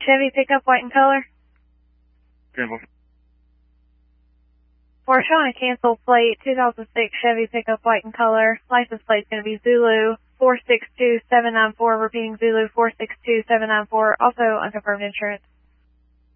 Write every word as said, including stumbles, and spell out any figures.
Chevy pickup, white in color. Cancel. We're showing a cancel plate, two thousand six Chevy pickup, white in color. License plate's going to be Zulu four six two seven nine four, repeating Zulu four six two seven nine four, also unconfirmed insurance.